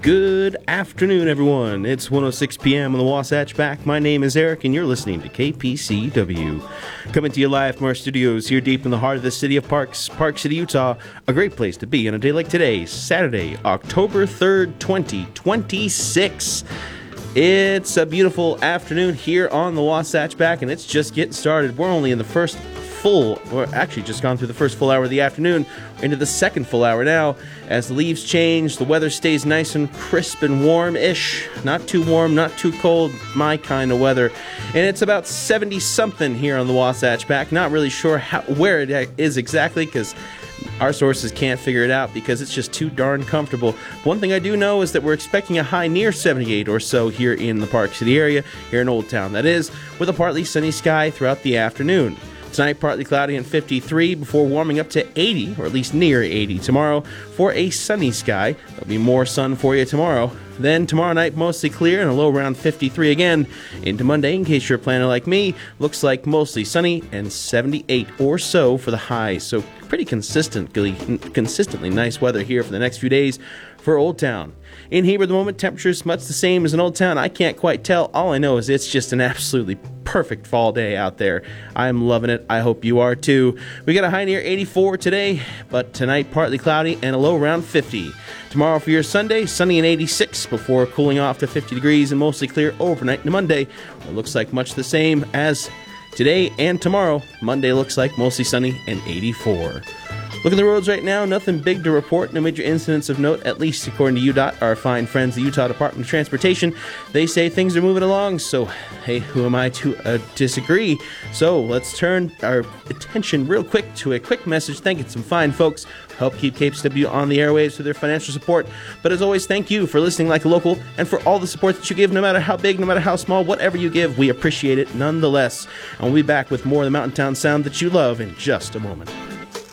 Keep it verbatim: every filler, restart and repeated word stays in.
Good afternoon, everyone. It's one oh six p.m. on the Wasatch Back. My name is Eric, and you're listening to K P C W. Coming to you live from our studios here deep in the heart of the city of Parks, Park City, Utah. A great place to be on a day like today, Saturday, October third, twenty twenty-six. It's a beautiful afternoon here on the Wasatch Back, and it's just getting started. We're only in the first full, or actually just gone through the first full hour of the afternoon, into the second full hour now. As the leaves change, the weather stays nice and crisp and warm-ish. Not too warm, not too cold, my kind of weather. And it's about seventy-something here on the Wasatch Back. Not really sure how, where it is exactly, because our sources can't figure it out because it's just too darn comfortable. One thing I do know is that we're expecting a high near seventy-eight or so here in the Park City area, here in Old Town, that is, with a partly sunny sky throughout the afternoon. Tonight, partly cloudy and fifty-three before warming up to eighty, or at least near eighty tomorrow for a sunny sky. There'll be more sun for you tomorrow. Then tomorrow night, mostly clear and a low around fifty-three again. Into Monday, in case you're a planner like me, looks like mostly sunny and seventy-eight or so for the highs. So pretty consistently, consistently nice weather here for the next few days for Old Town. In Heber at the moment, temperatures much the same as in Old Town. I can't quite tell. All I know is it's just an absolutely perfect fall day out there. I'm loving it. I hope you are too. We got a high near eighty-four today, but tonight partly cloudy and a low around fifty. Tomorrow for your Sunday, sunny and eighty-six before cooling off to fifty degrees and mostly clear overnight into Monday. It looks like much the same as today and tomorrow. Monday looks like mostly sunny and eighty-four. Look at the roads right now, nothing big to report, no major incidents of note, at least according to U DOT, our fine friends, the Utah Department of Transportation. They say things are moving along, so hey, who am I to uh, disagree? So let's turn our attention real quick to a quick message thanking some fine folks who help keep K P C W on the airwaves through their financial support. But as always, thank you for listening like a local and for all the support that you give, no matter how big, no matter how small, whatever you give, we appreciate it nonetheless. And we'll be back with more of the Mountain Town sound that you love in just a moment.